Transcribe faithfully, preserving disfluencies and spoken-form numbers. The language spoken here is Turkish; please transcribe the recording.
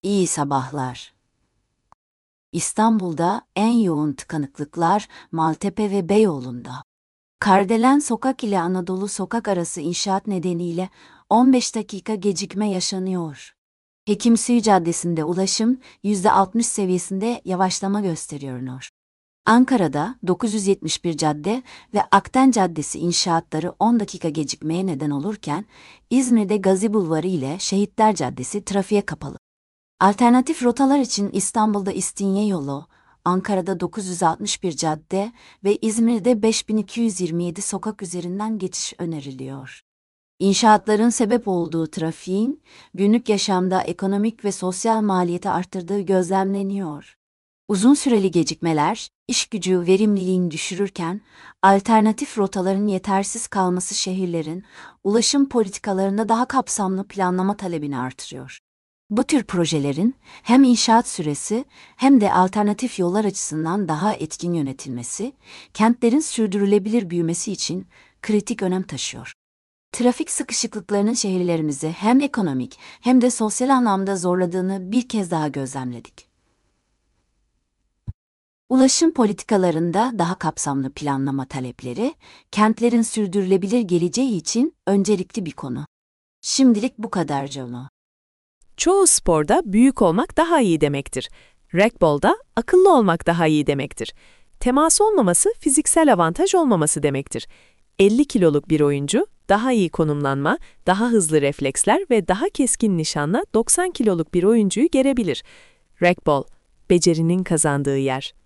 İyi sabahlar. İstanbul'da en yoğun tıkanıklıklar Maltepe ve Beyoğlu'nda. Kardelen Sokak ile Anadolu Sokak arası inşaat nedeniyle on beş dakika gecikme yaşanıyor. Hekimsuyu Caddesi'nde ulaşım yüzde altmış seviyesinde yavaşlama gösteriyor. Ankara'da dokuz yüz yetmiş bir cadde ve Akten Caddesi inşaatları on dakika gecikmeye neden olurken, İzmir'de Gazi Bulvarı ile Şehitler Caddesi trafiğe kapalı. Alternatif rotalar için İstanbul'da İstinye Yolu, Ankara'da dokuz yüz altmış bir cadde ve İzmir'de beş bin iki yüz yirmi yedi sokak üzerinden geçiş öneriliyor. İnşaatların sebep olduğu trafiğin, günlük yaşamda ekonomik ve sosyal maliyeti arttırdığı gözlemleniyor. Uzun süreli gecikmeler, iş gücü verimliliğini düşürürken, alternatif rotaların yetersiz kalması şehirlerin ulaşım politikalarında daha kapsamlı planlama talebini artırıyor. Bu tür projelerin hem inşaat süresi hem de alternatif yollar açısından daha etkin yönetilmesi, kentlerin sürdürülebilir büyümesi için kritik önem taşıyor. Trafik sıkışıklıklarının şehirlerimizi hem ekonomik hem de sosyal anlamda zorladığını bir kez daha gözlemledik. Ulaşım politikalarında daha kapsamlı planlama talepleri, kentlerin sürdürülebilir geleceği için öncelikli bir konu. Şimdilik bu kadar Cano. Çoğu sporda büyük olmak daha iyi demektir. Racquetball'da akıllı olmak daha iyi demektir. Temas olmaması fiziksel avantaj olmaması demektir. elli kiloluk bir oyuncu daha iyi konumlanma, daha hızlı refleksler ve daha keskin nişanla doksan kiloluk bir oyuncuyu gerebilir. Racquetball, becerinin kazandığı yer.